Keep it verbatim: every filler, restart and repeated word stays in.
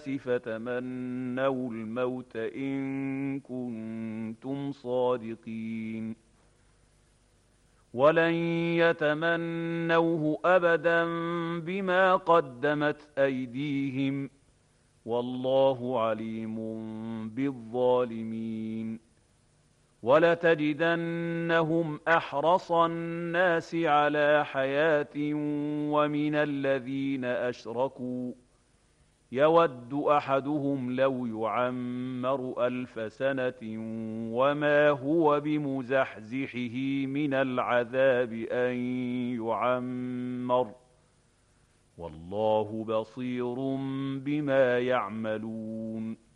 فتمنوا الموت إن كنتم صادقين ولن يتمنوه أبدا بما قدمت أيديهم والله عليم بالظالمين ولتجدنهم أحرص الناس على حياة ومن الذين أشركوا يود أحدهم لو يعمر ألف سنة وما هو بمزحزحه من العذاب أن يعمر والله بصير بما يعملون